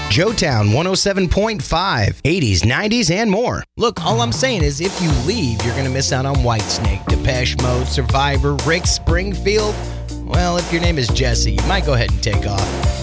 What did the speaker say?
Joetown 107.5, 80s, 90s, and more. Look, all I'm saying is if you leave, you're going to miss out on Whitesnake, Depeche Mode, Survivor, Rick Springfield. Well, if your name is Jesse, you might go ahead and take off.